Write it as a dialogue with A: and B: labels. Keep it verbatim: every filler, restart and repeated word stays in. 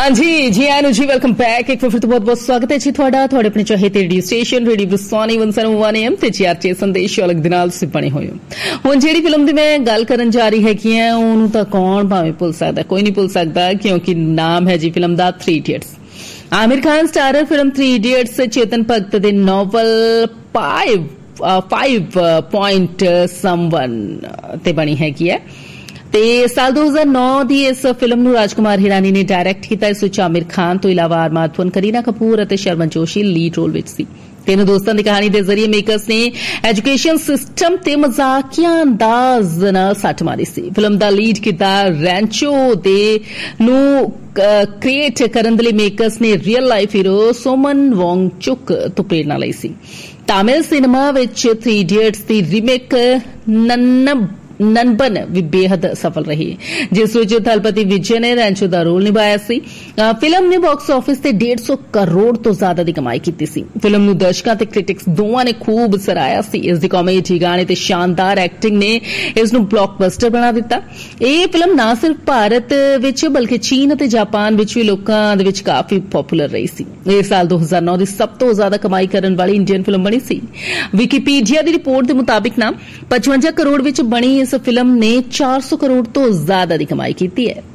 A: हाँ जी जी आनु जी welcome back एक फिर तो बहुत बहुत स्वागत है जी ਤੁਹਾਡਾ ਤੁਹਾਡੇ ਆਪਣੇ ਚਾਹੇ ਤੇ radio station radio ਬਰਸਾਨੀ one oh one A M ਤੇ ਚੀਆਰਚੇ ਸੰਦੇਸ਼ ਅਲੱਗ ਦੇ ਨਾਲ ਤੁਸੀਂ ਬਣੇ ਹੋਏ ਹੋ। ਹੁਣ ਜਿਹੜੀ ਫਿਲਮ ਦੀ ਮੈਂ ਗੱਲ ਕਰਨ ਜਾ ਰਹੀ ਹੈ ਕਿ ਉਹਨੂੰ ਤਾਂ ਕੌਣ ਭਾਵੇਂ ਭੁੱਲ ਸਕਦਾ, ਕੋਈ ਨਹੀਂ ਭੁੱਲ ਸਕਦਾ ਕਿਉਂਕਿ ਨਾਮ ਹੈ ਜੀ ਫਿਲਮ ਦਾ three idiots. Aamir Khan starrer film three idiots Chetan Bhagat ਦੇ novel five five point someone ਤੇ ਬਣੀ ਹੈਗੀ ਹੈ ਤੇ ਸਾਲ ਦੋ ਹਜ਼ਾਰ ਨੌ ਦੀ ਇਸ ਫਿਲਮ ਨੂੰ ਰਾਜਕੁਮਾਰ ਹਿਰਾਨੀ ਨੇ ਡਾਇਰੈਕਟ ਕੀਤਾ। ਇਸ ਵਿੱਚ ਆਮਿਰ ਖਾਨ ਤੋਂ ਇਲਾਵਾ ਅਰਮਾਨ ਖਾਨ, ਕਰੀਨਾ ਕਪੂਰ ਅਤੇ ਸ਼ਰਮਨ ਜੋਸ਼ੀ ਲੀਡ ਰੋਲ ਵਿੱਚ ਸੀ। ਤਿੰਨ ਦੋਸਤਾਂ ਦੀ ਕਹਾਣੀ ਦੇ ਜ਼ਰੀਏ ਮੇਕਰਸ ਨੇ ਐਜੂਕੇਸ਼ਨ ਸਿਸਟਮ ਤੇ ਮਜ਼ਾਕੀਆ ਅੰਦਾਜ਼ ਨਾਲ ਸੱਟ ਮਾਰੀ ਸੀ। ਫਿਲਮ ਦਾ ਲੀਡ ਕਿਰਦਾਰ ਰੈਂਚੋ ਦੇ ਨੂੰ ਕ੍ਰੀਏਟ ਕਰਨ ਦੇ ਲਈ ਮੇਕਰਸ ਨੇ ਰੀਅਲ ਲਾਈਫ ਹੀਰੋ ਸੋਮਨ ਵਾਂਗਚੁਕ ਤੋਂ ਪ੍ਰੇਰਨਾ ਲਈ ਸੀ। ਤਾਮਿਲ ਸਿਨੇਮਾ ਵਿੱਚ ਥ੍ਰੀ ਇਡੀਅਟਸ ਦੀ ਰੀਮੇਕ ਨੰਨਬ ਨਨਬਨ ਵੀ ਬੇहद ਸਫਲ ਰਹੀ, ਜਿਸ ਵਿੱਚ ਥਲਪਤੀ ਵਿਜੇ ਨੇ ਰੈਂਚੋ ਦਾ ਰੋਲ ਨਿਭਾਇਆ ਸੀ। ਫਿਲਮ ਨੇ ਬਾਕਸ ਆਫਿਸ ਤੇ ਡੇਢ ਸੌ ਕਰੋੜ ਤੋਂ ਜ਼ਿਆਦਾ ਦੀ ਕਮਾਈ ਕੀਤੀ ਸੀ। ਫਿਲਮ ਨੂੰ ਦਰਸ਼ਕਾਂ ਤੇ ਕ੍ਰਿਟਿਕਸ ਦੋਵਾਂ ਨੇ ਖੂਬ ਸਰਾਹਿਆ ਸੀ। ਇਸ ਦੀ ਕਾਮੇਡੀ, ਗਾਣੇ ਤੇ ਸ਼ਾਨਦਾਰ ਐਕਟਿੰਗ ਨੇ ਇਸ ਨੂੰ ਬਲੌਕਬਸਟਰ ਬਣਾ ਦਿੱਤਾ। ਇਹ ਫਿਲਮ ਨਾ ਸਿਰਫ ਭਾਰਤ ਵਿੱਚ ਬਲਕਿ ਚੀਨ ਅਤੇ ਜਾਪਾਨ ਵਿੱਚ ਵੀ ਲੋਕਾਂ ਦੇ ਵਿੱਚ ਕਾਫੀ ਪਪੂਲਰ ਰਹੀ ਸੀ। ਇਹ ਸਾਲ ਦੋ ਹਜ਼ਾਰ ਨੌ ਦੀ ਸਭ ਤੋਂ ਜ਼ਿਆਦਾ ਕਮਾਈ ਕਰਨ ਵਾਲੀ ਇੰਡੀਅਨ ਫਿਲਮ ਬਣੀ ਸੀ। ਵਿਕੀਪੀਡੀਆ ਦੀ ਰਿਪੋਰਟ ਦੇ ਮੁਤਾਬਿਕ ਨਾ ਪਚਵੰਜਾ ਕਰੋੜ ਵਿੱਚ ਬਣੀ ਇਸ ਫਿਲਮ ਨੇ ਚਾਰ ਸੌ ਕਰੋੜ ਤੋਂ ਜ਼ਿਆਦਾ ਦੀ ਕਮਾਈ ਕੀਤੀ ਹੈ।